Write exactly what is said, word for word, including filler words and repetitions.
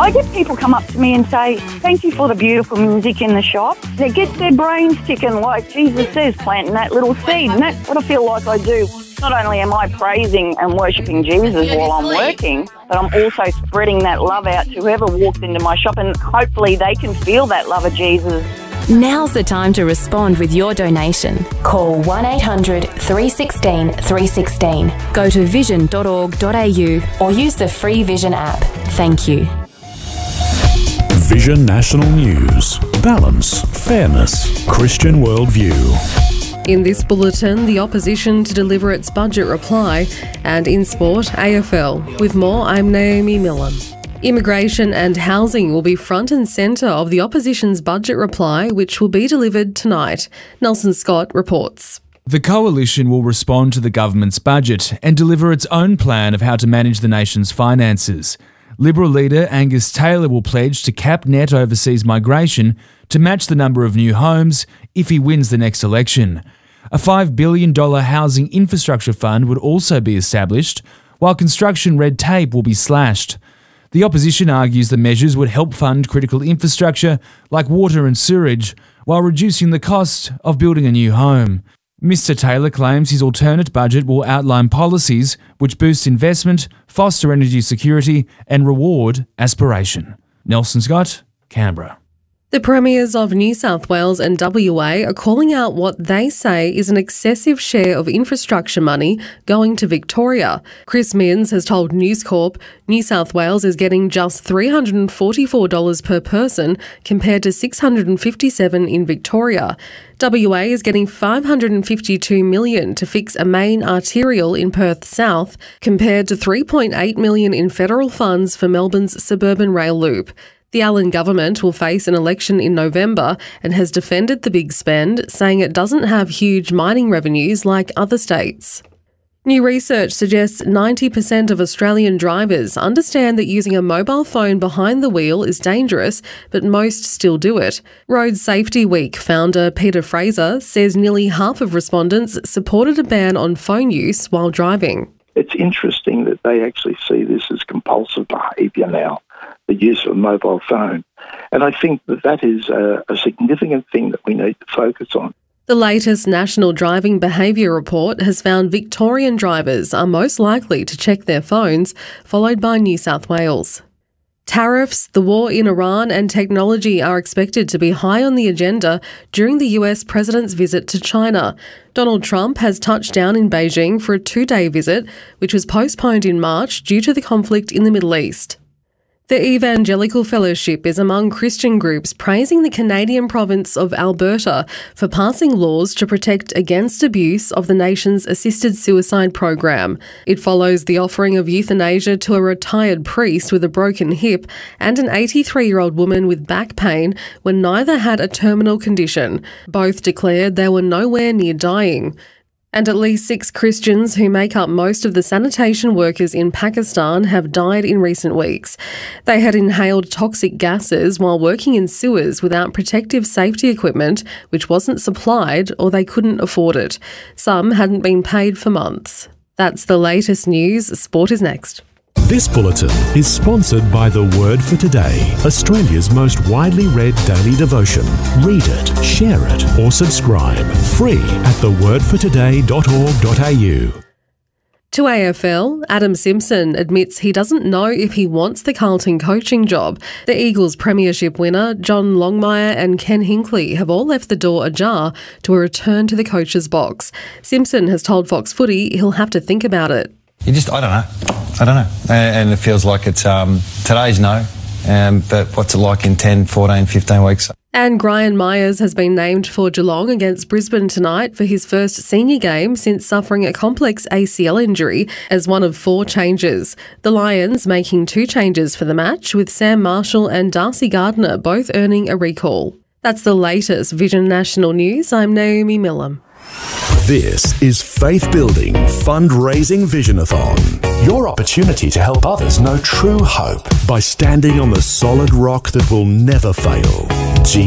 I get people come up to me and say, thank you for the beautiful music in the shop. It gets their brains ticking, like Jesus says, planting that little seed. And that's what I feel like I do. Not only am I praising and worshipping Jesus while I'm working, but I'm also spreading that love out to whoever walks into my shop, and hopefully they can feel that love of Jesus. Now's the time to respond with your donation. Call one eight hundred three one six three one six. Go to vision dot org dot a u or use the free Vision app. Thank you. Vision National News. Balance, fairness, Christian worldview. In this bulletin, the opposition to deliver its budget reply, and in sport, A F L. With more, I'm Naomi Millam. Immigration and housing will be front and centre of the opposition's budget reply, which will be delivered tonight. Nelson Scott reports. The coalition will respond to the government's budget and deliver its own plan of how to manage the nation's finances. Liberal leader Angus Taylor will pledge to cap net overseas migration to match the number of new homes if he wins the next election. A five billion dollars housing infrastructure fund would also be established, while construction red tape will be slashed. The opposition argues the measures would help fund critical infrastructure like water and sewerage, while reducing the cost of building a new home. Mister Taylor claims his alternate budget will outline policies which boost investment, foster energy security and reward aspiration. Nelson Scott, Canberra. The premiers of New South Wales and W A are calling out what they say is an excessive share of infrastructure money going to Victoria. Chris Minns has told News Corp New South Wales is getting just three hundred forty-four dollars per person compared to six hundred fifty-seven dollars in Victoria. W A is getting five hundred fifty-two million dollars to fix a main arterial in Perth South compared to three point eight million dollars in federal funds for Melbourne's suburban rail loop. The Allen government will face an election in November and has defended the big spend, saying it doesn't have huge mining revenues like other states. New research suggests ninety percent of Australian drivers understand that using a mobile phone behind the wheel is dangerous, but most still do it. Road Safety Week founder Peter Fraser says nearly half of respondents supported a ban on phone use while driving. It's interesting that they actually see this as compulsive behaviour now, the use of a mobile phone. And I think that that is a, a significant thing that we need to focus on. The latest National Driving Behaviour Report has found Victorian drivers are most likely to check their phones, followed by New South Wales. Tariffs, the war in Iran and technology are expected to be high on the agenda during the U S president's visit to China. Donald Trump has touched down in Beijing for a two-day visit, which was postponed in March due to the conflict in the Middle East. The Evangelical Fellowship is among Christian groups praising the Canadian province of Alberta for passing laws to protect against abuse of the nation's assisted suicide program. It follows the offering of euthanasia to a retired priest with a broken hip and an eighty-three-year-old woman with back pain when neither had a terminal condition. Both declared they were nowhere near dying. And at least six Christians who make up most of the sanitation workers in Pakistan have died in recent weeks. They had inhaled toxic gases while working in sewers without protective safety equipment, which wasn't supplied or they couldn't afford it. Some hadn't been paid for months. That's the latest news. Sport is next. This bulletin is sponsored by The Word for Today, Australia's most widely read daily devotion. Read it, share it, or subscribe. Free at the word for today dot org dot a u. To A F L, Adam Simpson admits he doesn't know if he wants the Carlton coaching job. The Eagles premiership winner, John Longmire and Ken Hinkley, have all left the door ajar to a return to the coach's box. Simpson has told Fox Footy he'll have to think about it. You just, I don't know. I don't know. And it feels like it's, um, today's no, um, but what's it like in ten, fourteen, fifteen weeks? And Brian Myers has been named for Geelong against Brisbane tonight for his first senior game since suffering a complex A C L injury as one of four changes. The Lions making two changes for the match, with Sam Marshall and Darcy Gardner both earning a recall. That's the latest Vision National News. I'm Naomi Millam. This is Faith Building Fundraising Visionathon. Your opportunity to help others know true hope by standing on the solid rock that will never fail.